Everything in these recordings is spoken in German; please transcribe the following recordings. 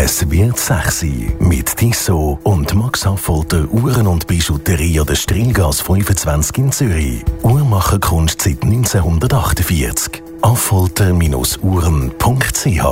Es wird sexy mit Tissot und Max Affolter Uhren und Bijouterie an der Strilgasse 25 in Zürich. Uhrmacherkunst seit 1948. Affolter-uhren.ch.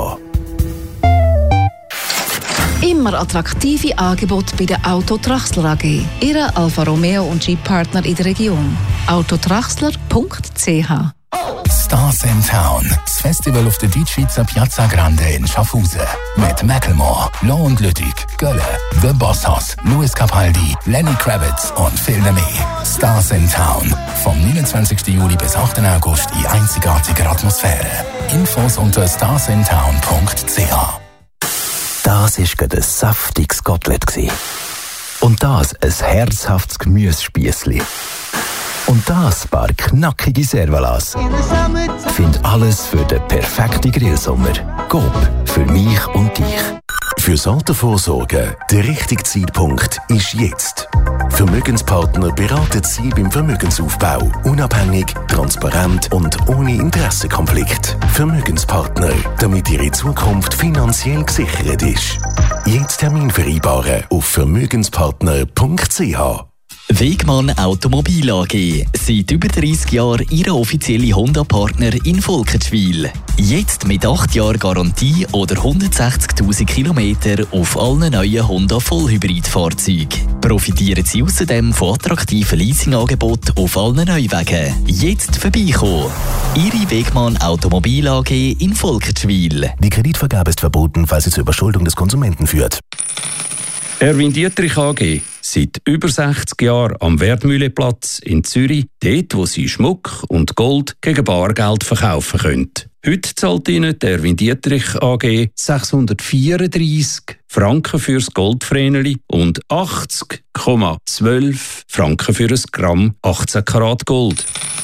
Immer attraktive Angebote bei der Auto Traxler AG. Ihre Alfa Romeo und Jeep-Partner in der Region. autotraxler.ch. Stars in Town. Das Festival auf der Deutschschweizer Piazza Grande in Schaffhausen. Mit Macklemore, Lo und Lüttich, Gölle, The Boss Hoss, Louis Capaldi, Lenny Kravitz und viel mehr. Stars in Town. Vom 29. Juli bis 8. August in einzigartiger Atmosphäre. Infos unter starsintown.ch. Das war gerade ein saftiges Kotelett. Und das ein herzhaftes Gemüsespiessli. Und das ein paar knackige Servalas. Find alles für den perfekten Grillsommer. Coop, für mich und dich. Fürs Altersvorsorge, der richtige Zeitpunkt ist jetzt. Vermögenspartner beraten Sie beim Vermögensaufbau. Unabhängig, transparent und ohne Interessenkonflikt. Vermögenspartner, damit Ihre Zukunft finanziell gesichert ist. Jetzt Termin vereinbaren auf vermögenspartner.ch. Wegmann Automobil AG. Seit über 30 Jahren Ihr offizieller Honda-Partner in Volkenschwil. Jetzt mit 8 Jahren Garantie oder 160'000 Kilometer auf allen neuen Honda Vollhybrid-Fahrzeugen. Profitieren Sie außerdem von attraktiven Leasingangeboten auf allen Neuwagen. Jetzt vorbeikommen. Ihre Wegmann Automobil AG in Volkenschwil. Die Kreditvergabe ist verboten, falls sie zur Überschuldung des Konsumenten führt. Erwin Dietrich AG. Seit über 60 Jahren am Wertmühleplatz in Zürich, dort wo Sie Schmuck und Gold gegen Bargeld verkaufen können. Heute zahlt Ihnen der Erwin Dietrich AG 634 Franken fürs Goldvreneli und 80,12 Franken für ein Gramm 18 Karat Gold.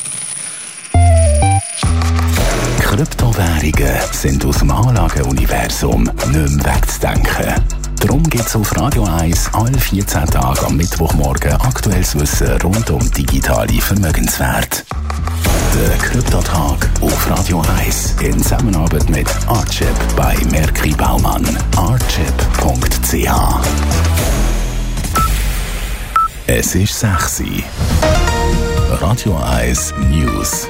Kryptowährungen sind aus dem Anlageuniversum nicht mehr wegzudenken. Darum gibt es auf Radio 1 alle 14 Tage am Mittwochmorgen aktuelles Wissen rund um digitale Vermögenswerte. Der Kryptotag auf Radio 1 in Zusammenarbeit mit Archip bei Merki Baumann. Archip.ch. Es ist 6 Uhr. Radio 1 News.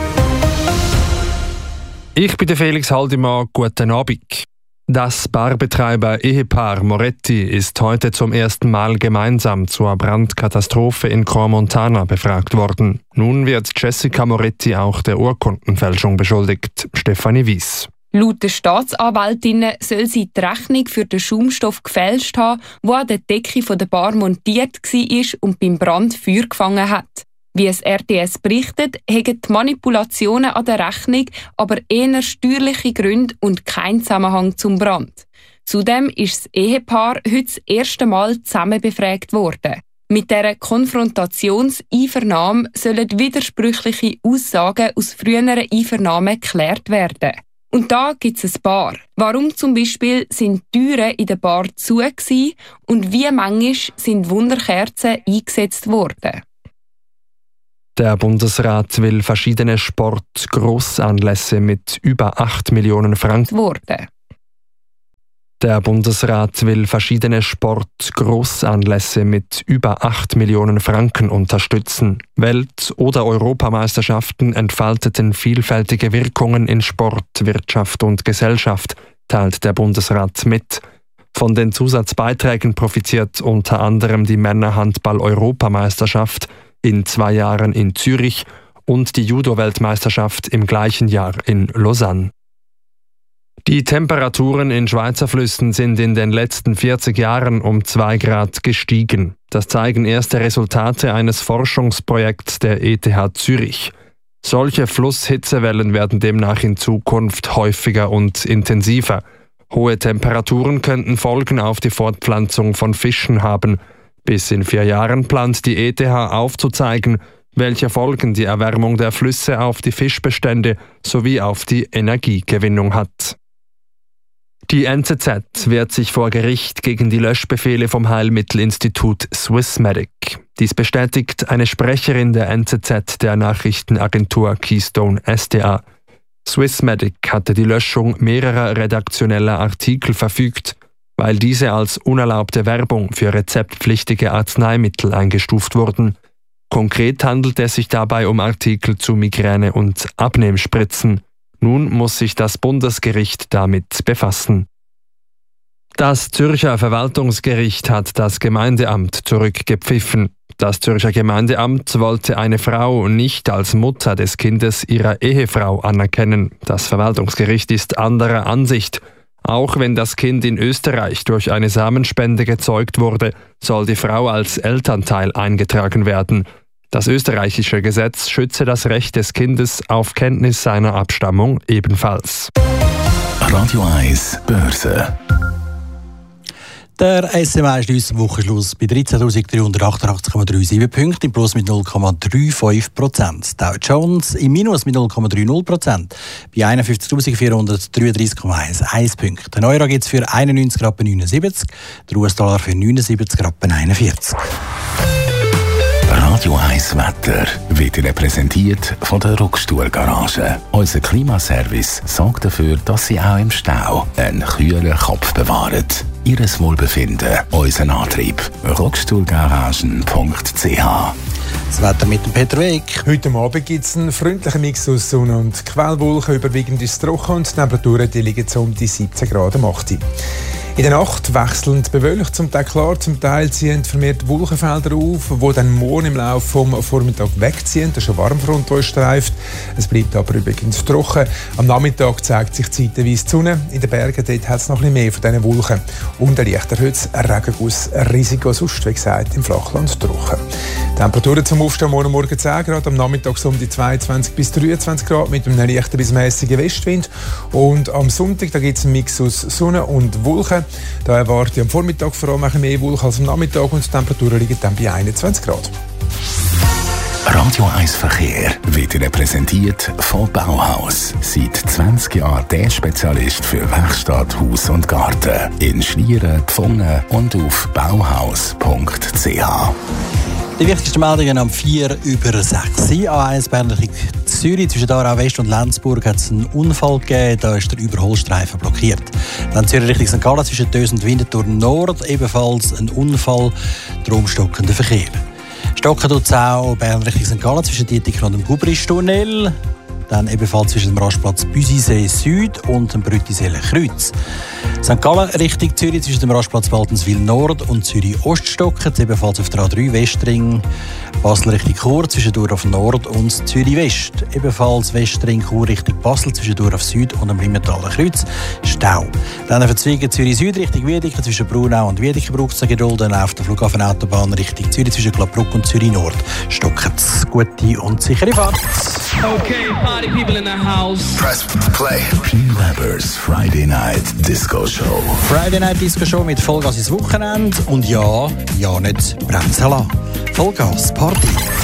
Ich bin der Felix Haldimann. Guten Abend. Das Barbetreiber-Ehepaar Moretti ist heute zum ersten Mal gemeinsam zur Brandkatastrophe in Crans-Montana befragt worden. Nun wird Jessica Moretti auch der Urkundenfälschung beschuldigt. Stefanie Wies. Laut der Staatsanwältin soll sie die Rechnung für den Schaumstoff gefälscht haben, der an der Decke der Bar montiert war und beim Brand Feuer gefangen hat. Wie es RTS berichtet, haben die Manipulationen an der Rechnung aber eher steuerliche Gründe und kein Zusammenhang zum Brand. Zudem ist das Ehepaar heute das erste Mal zusammen befragt worden. Mit dieser Konfrontationseinvernahme sollen widersprüchliche Aussagen aus früheren Einvernahmen geklärt werden. Und da gibt es ein paar. Warum zum Beispiel sind die Türen in der Bar zu gewesen und wie manchmal sind Wunderkerzen eingesetzt worden? Der Bundesrat will verschiedene Sportgrossanlässe mit über 8 Millionen Franken Der Bundesrat will verschiedene Sportgrossanlässe mit über 8 Millionen Franken unterstützen. Welt- oder Europameisterschaften entfalteten vielfältige Wirkungen in Sport, Wirtschaft und Gesellschaft, teilt der Bundesrat mit. Von den Zusatzbeiträgen profitiert unter anderem die Männerhandball-Europameisterschaft in 2 Jahren in Zürich und die Judo-Weltmeisterschaft im gleichen Jahr in Lausanne. Die Temperaturen in Schweizer Flüssen sind in den letzten 40 Jahren um 2 Grad gestiegen. Das zeigen erste Resultate eines Forschungsprojekts der ETH Zürich. Solche Flusshitzewellen werden demnach in Zukunft häufiger und intensiver. Hohe Temperaturen könnten Folgen auf die Fortpflanzung von Fischen haben. Bis in 4 Jahren plant die ETH aufzuzeigen, welche Folgen die Erwärmung der Flüsse auf die Fischbestände sowie auf die Energiegewinnung hat. Die NZZ wehrt sich vor Gericht gegen die Löschbefehle vom Heilmittelinstitut Swissmedic. Dies bestätigt eine Sprecherin der NZZ der Nachrichtenagentur Keystone SDA. Swissmedic hatte die Löschung mehrerer redaktioneller Artikel verfügt. weil diese als unerlaubte Werbung für rezeptpflichtige Arzneimittel eingestuft wurden. Konkret handelt es sich dabei um Artikel zu Migräne- und Abnehmspritzen. Nun muss sich das Bundesgericht damit befassen. Das Zürcher Verwaltungsgericht hat das Gemeindeamt zurückgepfiffen. Das Zürcher Gemeindeamt wollte eine Frau nicht als Mutter des Kindes ihrer Ehefrau anerkennen. Das Verwaltungsgericht ist anderer Ansicht. Auch wenn das Kind in Österreich durch eine Samenspende gezeugt wurde, soll die Frau als Elternteil eingetragen werden. Das österreichische Gesetz schütze das Recht des Kindes auf Kenntnis seiner Abstammung ebenfalls. Radio 1 Börse. Der SMA schließt am Wochenschluss bei 13.388,37 Punkten, im Plus mit 0,35%. Dow Jones im Minus mit 0,30%, bei 51.433,11 Punkten. Den Euro gibt es für 91,79 Rappen, der US-Dollar für 79,41 Rappen. Radio 1 Wetter wird Ihnen präsentiert von der Ruckstuhl-Garage. Unser Klimaservice sorgt dafür, dass Sie auch im Stau einen kühlen Kopf bewahren. Ihres Wohlbefinden, unseren Antrieb. Ruckstuhlgaragen.ch. Das Wetter mit dem Peter Weg. Heute Abend gibt es einen freundlichen Mix aus Sonne und Quellwolken. Überwiegend ist es trocken und die Temperaturen die liegen so um die 17 Grad am 8. In der Nacht wechselnd bewölkt, zum Teil klar, zum Teil ziehen vermehrt Wolkenfelder auf, die dann morgen im Laufe vom Vormittag wegziehen. Das ist eine Warmfront, die uns streift. Es bleibt aber übrigens trocken. Am Nachmittag zeigt sich zeitweise die Sonne. In den Bergen dort hat es noch ein bisschen mehr von diesen Wolken. Und ein leichter Regengussrisiko, sonst wie gesagt im Flachland trocken. Temperaturen zum Aufstehen morgen 10 Grad, am Nachmittag so um die 22 bis 23 Grad mit einem leichten bis mäßigen Westwind. Und am Sonntag gibt es einen Mix aus Sonne und Wolken. Da erwarte ich am Vormittag vor allem ein bisschen mehr Wolken als am Nachmittag und die Temperaturen liegen dann bei 21 Grad. Radio 1 Verkehr wird Ihnen präsentiert von Bauhaus. Seit 20 Jahren der Spezialist für Werkstatt, Haus und Garten. In Schlieren, Pfungen und auf bauhaus.ch. Die wichtigsten Meldungen am 4 über 6. A1 Bern Richtung Zürich, zwischen Aarau West und Lenzburg hat es einen Unfall gegeben. Da ist der Überholstreifen blockiert. Dann Zürich Richtung St. Gallen zwischen Dös und Winterthur Nord ebenfalls ein Unfall, darum stockender Verkehr. Stocken tut es auch Bern Richtung St. Gallen zwischen Dietiken und dem Gubristunnel. Dann ebenfalls zwischen dem Rastplatz Büsisee Süd und dem Brüttiseler Kreuz. St. Gallen Richtung Zürich zwischen dem Rastplatz Baltenswil Nord und Zürich Ost stocken, ebenfalls auf der A3 Westring. Basel Richtung Chur zwischen Dorf Nord und Zürich West. Ebenfalls Westring Chur Richtung Basel zwischen Dorf Süd und dem Limmentaler Kreuz. Stau. Dann verzweigen Zürich Süd Richtung Wiedeke zwischen Brunau und Wiedeke braucht es Geduld. Auf der Flughafenautobahn Richtung Zürich zwischen Klappbruck und Zürich Nord stocken es. Gute und sichere Fahrt. Okay, party people in the house. Press play. P. Weber's Friday Night Disco Show. Friday Night Disco Show mit Vollgas ins Wochenende. Und ja nicht bremsen lassen. Vollgas, Party.